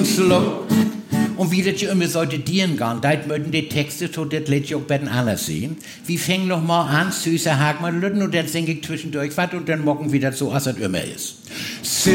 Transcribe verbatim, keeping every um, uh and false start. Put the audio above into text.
Schluck. Und wie das ja immer sollte dienen gehen, da möchten die Texte, so das lädt ja auch bei den anderen sehen. Wir fangen noch mal an, süßer Hagmann, und dann singe ich zwischendurch was und dann morgen wieder so, als es immer ist.